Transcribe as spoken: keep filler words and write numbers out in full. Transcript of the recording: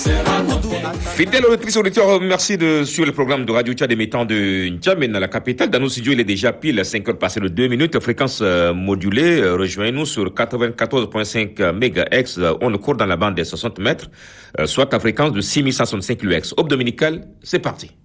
Fidèle auditrice, auditeur, merci de suivre le programme de Radio Tchad émettant de N'Djamena, la capitale. Dans nos studios, il est déjà pile cinq heures passées de deux minutes. Fréquence euh, modulée. Euh, Rejoignez-nous sur quatre-vingt-quatorze virgule cinq mégahertz. Euh, on le court dans la bande des soixante mètres, euh, soit à fréquence de six mille cent soixante-cinq kilohertz. Aube dominicale, c'est parti.